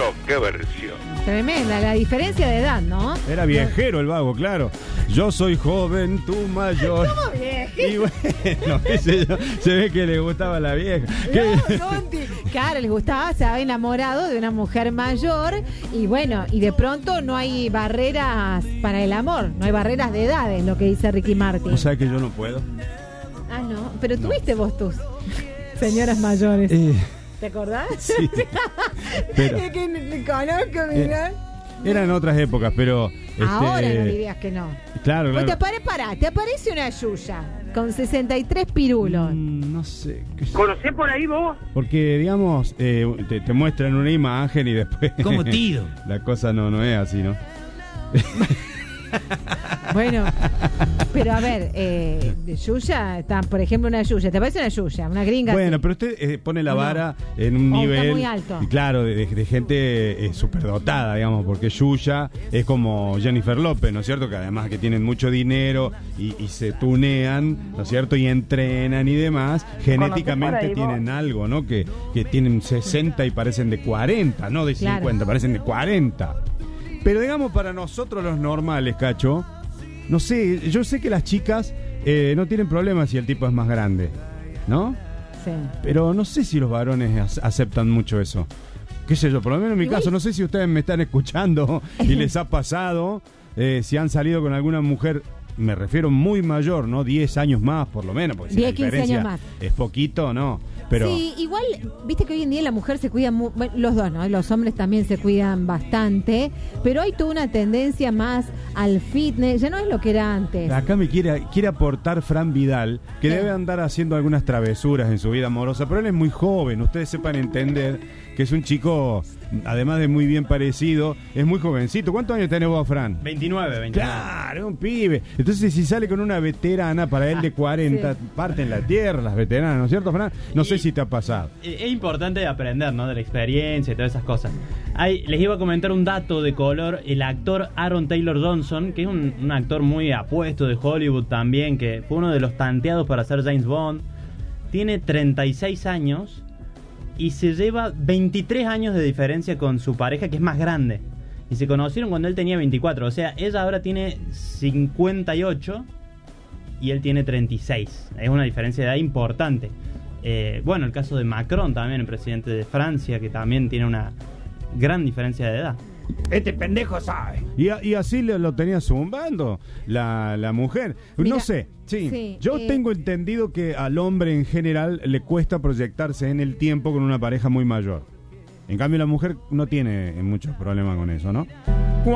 qué versión. Tremenda, la diferencia de edad, ¿no? Era viejero el vago, claro. Yo soy joven, tú mayor. ¿Cómo viejero? Y bueno, qué sé yo, se ve que le gustaba la vieja. Claro, les gustaba, se había enamorado de una mujer mayor y bueno, y de pronto no hay barreras para el amor, no hay barreras de edades, lo que dice Ricky Martin. O sea que yo no puedo. Ah, no, pero tuviste vos tus señoras mayores. ¿Te acordás? Sí. Pero Es que me conozco, mirá. eran otras épocas, pero... Ahora no dirías que no. Claro, Pues claro. te aparece una Yuya con 63 pirulos. No sé. ¿Conocés por ahí vos? Porque, digamos, te muestran una imagen y después... Como tiro. La cosa no es así, ¿no? Bueno, pero a ver, Yuya, está, por ejemplo, una Yuya, ¿te parece una Yuya? Una gringa. Bueno, así. pero usted pone la ¿O no? vara en un O nivel... está muy alto. Y claro, de gente superdotada, digamos, porque Yuya es como Jennifer López, ¿no es cierto? Que además que tienen mucho dinero y se tunean, ¿no es cierto? Y entrenan y demás, genéticamente tienen algo, ¿no? Que tienen 60 y parecen de 40, no de 50, Claro. parecen de 40. Pero digamos, para nosotros los normales, Cacho, no sé, yo sé que las chicas no tienen problemas si el tipo es más grande, ¿no? Sí. Pero no sé si los varones aceptan mucho eso. Qué sé yo, por lo menos en mi Igual... caso, no sé si ustedes me están escuchando y les ha pasado, si han salido con alguna mujer, me refiero muy mayor, ¿no? 10 años más, por lo menos, porque si 10, la 15 diferencia años más. es poquito, ¿no? Pero Sí, igual, viste que hoy en día la mujer se cuida, bueno, los dos, ¿no? Los hombres también se cuidan bastante, pero hay toda una tendencia más al fitness, ya no es lo que era antes. acá me quiere aportar Fran Vidal, que ¿Qué? debe andar haciendo algunas travesuras en su vida amorosa, pero él es muy joven, ustedes sepan entender que es un chico, además de muy bien parecido, es muy jovencito. ¿Cuántos años tenés vos, Fran? 29. Claro, un pibe. Entonces, si sale con una veterana para él de 40, sí. parten la tierra las veteranas, ¿no es cierto, Fran? No sé si te ha pasado. Es importante aprender, ¿no? De la experiencia y todas esas cosas. Les iba a comentar un dato de color. El actor Aaron Taylor Johnson, que es un actor muy apuesto de Hollywood también, que fue uno de los tanteados para ser James Bond, tiene 36 años y se lleva 23 años de diferencia con su pareja, que es más grande. Y se conocieron cuando él tenía 24. O sea, ella ahora tiene 58 y él tiene 36. Es una diferencia de edad importante. Bueno, el caso de Macron también, el presidente de Francia, que también tiene una gran diferencia de edad. Este pendejo sabe. Y así lo tenía zumbando la mujer. Mira, no sé, sí, yo tengo entendido que al hombre en general le cuesta proyectarse en el tiempo con una pareja muy mayor. En cambio la mujer no tiene muchos problemas con eso, ¿no?